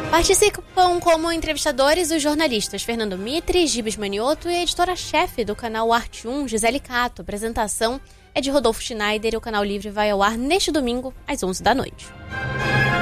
Participam como entrevistadores os jornalistas Fernando Mitre, Gibes Manioto e a editora-chefe do canal Arte 1, Gisele Cato. A apresentação é de Rodolfo Schneider e o Canal Livre vai ao ar neste domingo, às 11 da noite.